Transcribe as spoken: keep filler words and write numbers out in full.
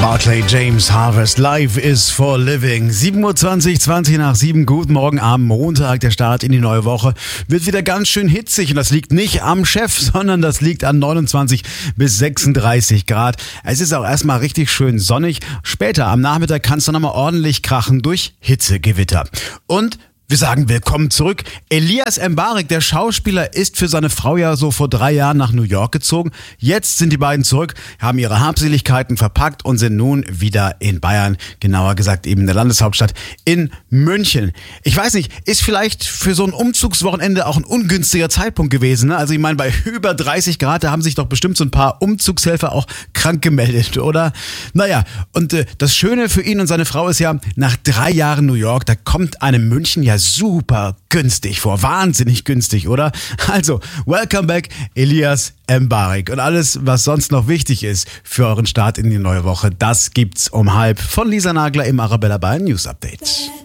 Barclay James Harvest, Life is for Living. sieben Uhr zwanzig, zwanzig nach sieben, guten Morgen am Montag, der Start in die neue Woche. Wird wieder ganz schön hitzig und das liegt nicht am Chef, sondern das liegt an neunundzwanzig bis sechsunddreißig Grad. Es ist auch erstmal richtig schön sonnig. Später am Nachmittag kann es dann nochmal ordentlich krachen durch Hitzegewitter. Und wir sagen willkommen zurück. Elias Mbarek, der Schauspieler, ist für seine Frau ja so vor drei Jahren nach New York gezogen. Jetzt sind die beiden zurück, haben ihre Habseligkeiten verpackt und sind nun wieder in Bayern, genauer gesagt eben in der Landeshauptstadt in München. Ich weiß nicht, ist vielleicht für so ein Umzugswochenende auch ein ungünstiger Zeitpunkt gewesen, ne? Also ich meine, bei über dreißig Grad, da haben sich doch bestimmt so ein paar Umzugshelfer auch krank gemeldet, oder? Naja, und äh, das Schöne für ihn und seine Frau ist ja, nach drei Jahren New York, da kommt einem München ja super günstig vor. Wahnsinnig günstig, oder? Also, welcome back, Elias Mbarek. Und alles, was sonst noch wichtig ist für euren Start in die neue Woche, das gibt's um halb von Lisa Nagler im Arabella Bayern News Update.